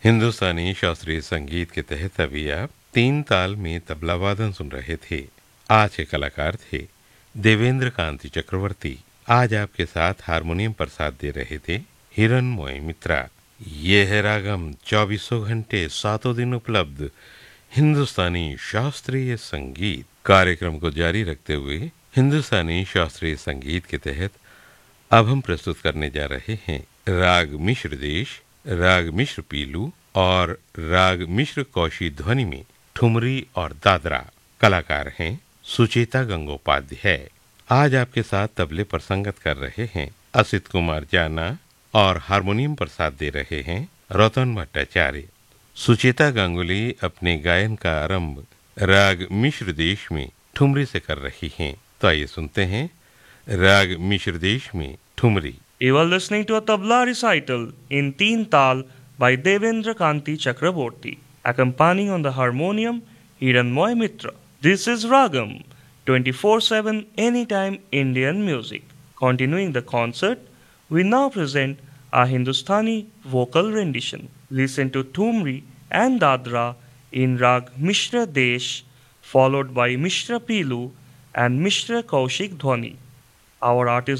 हिंदुस्तानी शास्त्रीय संगीत के तहत अभी आप तीन ताल में तबला वादन सुन रहे थे। आज के कलाकार थे देवेंद्र कांति चक्रवर्ती। आज आपके साथ हारमोनियम पर साथ दे रहे थे हिरण्मय मित्रा। ये है रागम 24 घंटे 7 दिन उपलब्ध हिंदुस्तानी शास्त्रीय संगीत। कार्यक्रम को जारी रखते हुए हिंदुस्तानी शास्त्रीय संगीत के तहत अब हम प्रस्तुत करने जा रहे हैं राग मिश्र देश, राग मिश्र पीलू और राग मिश्र कौशी ध्वनि में ठुमरी और दादरा। कलाकार हैं सुचेता गंगोपाध्याय। आज आपके साथ तबले पर संगत कर रहे हैं असित कुमार जाना और हारमोनियम पर साथ दे रहे हैं रतन भट्टाचार्य। सुचेता गांगुली अपने गायन का आरंभ राग मिश्र देश में ठुमरी से कर रही हैं। तो आइए सुनते हैं राग मिश्र देश में thumri. You are listening to a tabla recital in Teen Tal by Devendra Kanti Chakraborty, accompanying on the harmonium Hiranmoy Mitra. This is Ragam, 24/7 anytime Indian music. Continuing the concert, we now present a Hindustani vocal rendition. Listen to Thumri and Dadra in Rag Mishra Desh, followed by Mishra Pilu and Mishra Kaushik Dhwani. Our artist